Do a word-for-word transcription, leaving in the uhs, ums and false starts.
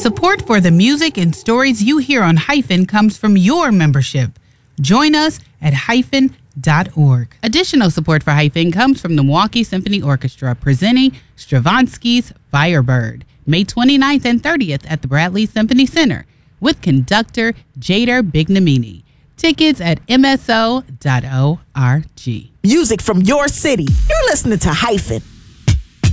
Support for the music and stories you hear on Hyphen comes from your membership. Join us at hyphen dot org. Additional support for Hyphen comes from the Milwaukee Symphony Orchestra presenting Stravinsky's Firebird, May twenty-ninth and thirtieth at the Bradley Symphony Center with conductor Jader Bignamini. Tickets at m s o dot org. Music from your city. You're listening to Hyphen.